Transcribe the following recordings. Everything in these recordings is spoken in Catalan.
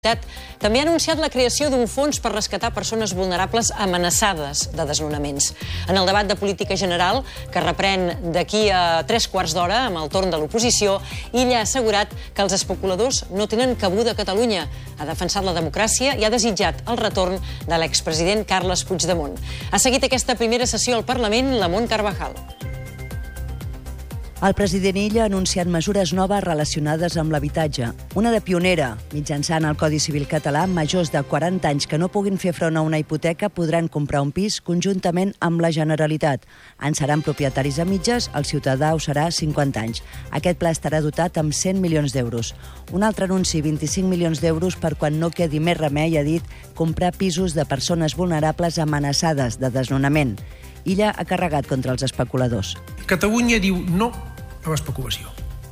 També ha anunciat la creació d'un fons per rescatar persones vulnerables amenaçades de desnonaments. En el debat de política general, que reprèn d'aquí a 3/4 d'hora amb el torn de l'oposició, ell ha assegurat que els especuladors no tenen cabuda a Catalunya. Ha defensat la democràcia i ha desitjat el retorn de l'expresident Carles Puigdemont. Ha seguit aquesta primera sessió al Parlament Lamont Carvajal. El president Illa ha anunciat mesures noves relacionades amb l'habitatge. Una de pionera. Mitjançant el Codi Civil català, majors de 40 anys que no puguin fer front a una hipoteca podran comprar un pis conjuntament amb la Generalitat. En seran propietaris a mitges, el ciutadà ho serà 50 anys. Aquest pla estarà dotat amb 100 milions d'euros. Un altre anunci, 25 milions d'euros per quan no quedi més remei, ha dit, comprar pisos de persones vulnerables amenaçades de desnonament. Illa ha carregat contra els especuladors. Catalunya diu no a l'especulació.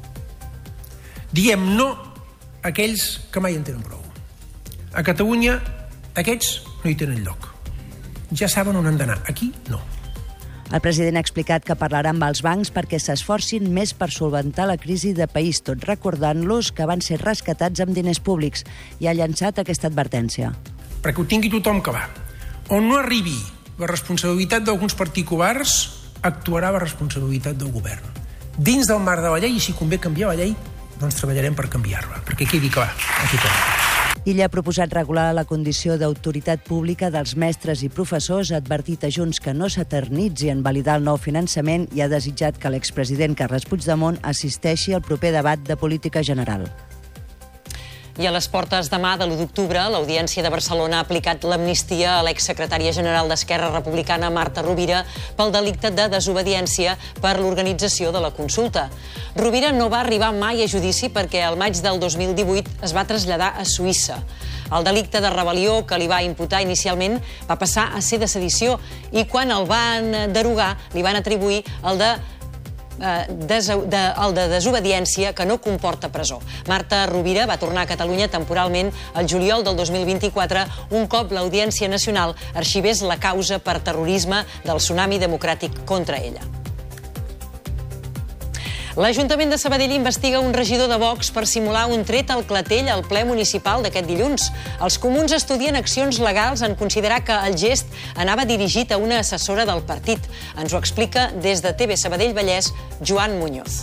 Diem no a aquells que mai en tenen prou. A Catalunya aquests no hi tenen lloc. Ja saben on han d'anar. Aquí no. El president ha explicat que parlarà amb els bancs perquè s'esforcin més per solventar la crisi de país, tot recordant-los que van ser rescatats amb diners públics, i ha llançat aquesta advertència. Perquè ho tingui tothom clar. On no arribi la responsabilitat d'alguns particulars, actuarà la responsabilitat del govern. Dins del marc de la llei, i si convé canviar la llei, doncs treballarem per canviar-la, perquè quedi clar a tothom. Illa ha proposat regular la condició d'autoritat pública dels mestres i professors, ha advertit a Junts que no s'eternitzi en validar el nou finançament i ha desitjat que l'expresident Carles Puigdemont assisteixi al proper debat de política general. I a les portes demà de l'1 d'octubre, l'Audiència de Barcelona ha aplicat l'amnistia a l'exsecretària general d'Esquerra Republicana, Marta Rovira, pel delicte de desobediència per l'organització de la consulta. Rovira no va arribar mai a judici perquè al maig del 2018 es va traslladar a Suïssa. El delicte de rebel·lió que li va imputar inicialment va passar a ser de sedició i quan el van derogar li van atribuir el de desobediència que no comporta presó. Marta Rovira va tornar a Catalunya temporalment el juliol del 2024, un cop l'Audiència Nacional arxivés la causa per terrorisme del Tsunami Democràtic contra ella. L'Ajuntament de Sabadell investiga un regidor de Vox per simular un tret al clatell al ple municipal d'aquest dilluns. Els comuns estudien accions legals en considerar que el gest anava dirigit a una assessora del partit. Ens ho explica des de TV Sabadell Vallès, Joan Muñoz.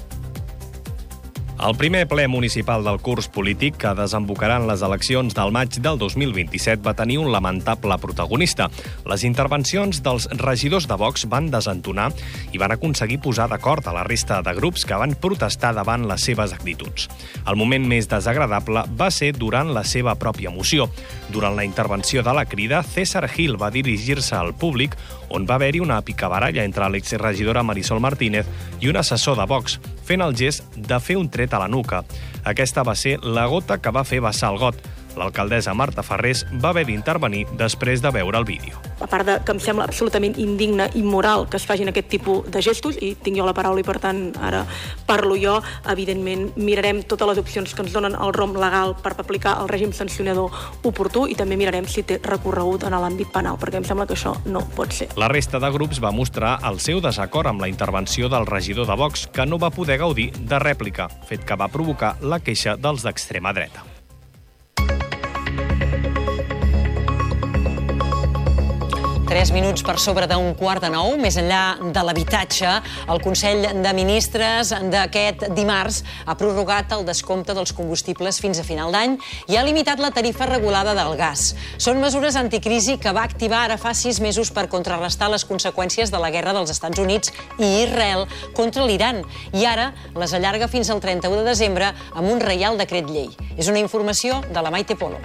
El primer ple municipal del curs polític que desembocarà en les eleccions del maig del 2027 va tenir un lamentable protagonista. Les intervencions dels regidors de Vox van desentonar i van aconseguir posar d'acord a la resta de grups que van protestar davant les seves actituds. El moment més desagradable va ser durant la seva pròpia moció. Durant la intervenció de la Crida, César Gil va dirigir-se al públic on va haver-hi una picabaralla entre l'exregidora Marisol Martínez i un assessor de Vox, fent el gest de fer un tret a la nuca. Aquesta va ser la gota que va fer vessar el got. L'alcaldessa Marta Farrés va haver d'intervenir després de veure el vídeo. A part de que em sembla absolutament indigne i immoral que es facin aquest tipus de gestos, i tinc jo la paraula i per tant ara parlo jo, evidentment mirarem totes les opcions que ens donen el ROM legal per aplicar el règim sancionador oportú i també mirarem si té recorregut en l'àmbit penal, perquè em sembla que això no pot ser. La resta de grups va mostrar el seu desacord amb la intervenció del regidor de Vox, que no va poder gaudir de rèplica, fet que va provocar la queixa dels d'extrema dreta. Tres minuts per sobre d'un 8:45, més enllà de l'habitatge, el Consell de Ministres d'aquest dimarts ha prorrogat el descompte dels combustibles fins a final d'any i ha limitat la tarifa regulada del gas. Són mesures anticrisi que va activar ara fa 6 mesos per contrarrestar les conseqüències de la guerra dels Estats Units i Israel contra l'Iran i ara les allarga fins al 31 de desembre amb un reial decret llei. És una informació de la Maite Polo.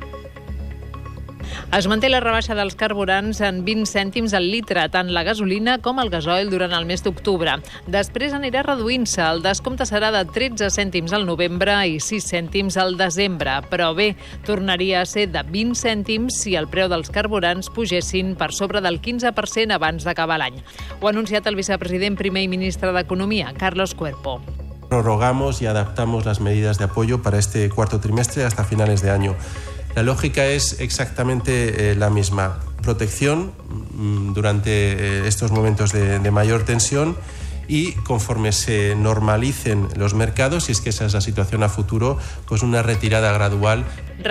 Es manté la rebaixa dels carburants en 20 cèntims al litre, tant la gasolina com el gasoil durant el mes d'octubre. Després anirà reduint-se. El descompte serà de 13 cèntims al novembre i 6 cèntims al desembre. Però bé, tornaria a ser de 20 cèntims si el preu dels carburants pugessin per sobre del 15% abans d'acabar l'any. Ho ha anunciat el vicepresident primer i ministre d'Economia, Carlos Cuerpo. Prorrogamos y adaptamos las medidas de apoyo para este cuarto trimestre hasta finales de año. La lógica es exactamente la misma. Protección durante estos momentos de mayor tensión y conforme se normalicen los mercados, si es que esa es la situación a futuro, pues una retirada gradual.